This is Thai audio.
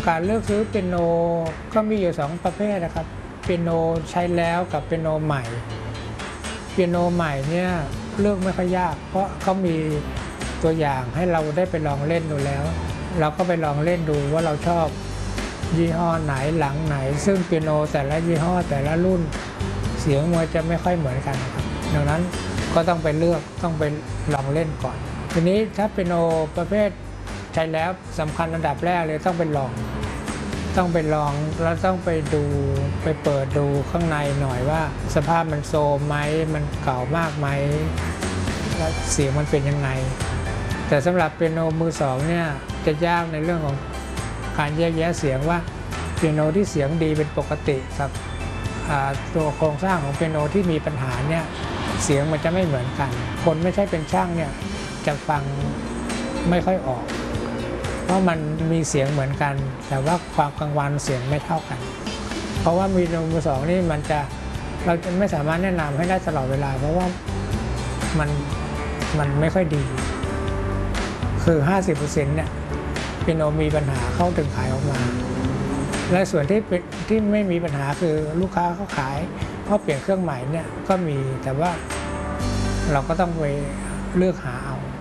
การเลือกซื้อเปียโนก็มีอยู่2ประเภทนะครับเปียโนใช้แล้วกับเปียโนใหม่เปียโนใหม่เนี่ยเลือกไม่ค่อยยากเพราะเขามีตัวอย่างให้เราได้ไปลองเล่นดูแล้วเราก็ไปลองเล่นดูว่าเราชอบยี่ห้อไหนหลังไหนซึ่งเปียโนแต่ละยี่ห้อแต่ละรุ่นเสียงมันจะไม่ค่อยเหมือนกันครับดังนั้นก็ต้องไปเลือกต้องไปลองเล่นก่อนทีนี้ถ้าเปียโนประเภทใช้แล้วสำคัญอันดับแรกเลยต้องไปลองแล้วต้องไปดูไปเปิดดูข้างในหน่อยว่าสภาพมันโทรมไหมมันเก่ามากไหมแล้วเสียงมันเป็นยังไงแต่สำหรับเปียโนมือสองเนี่ยจะยากในเรื่องของการแยกแยะเสียงว่าเปียโนที่เสียงดีเป็นปกติกับตัวโครงสร้างของเปียโนที่มีปัญหาเนี่ยเสียงมันจะไม่เหมือนกันคนไม่ใช่เป็นช่างเนี่ยจะฟังไม่ค่อยออกเพราะมันมีเสียงเหมือนกันแต่ว่าความกังวานเสียงไม่เท่ากันเพราะว่ามีมือสองนี่เราจะไม่สามารถแนะนำให้ได้ตลอดเวลาเพราะว่ามันไม่ค่อยดีคือ 50% เนี่ยเปียโนมีปัญหาเข้าถึงขายออกมาและส่วนที่ไม่มีปัญหาคือลูกค้าเขาขายเพราะเปลี่ยนเครื่องใหม่เนี่ยก็มีแต่ว่าเราก็ต้องไปเลือกหาเอา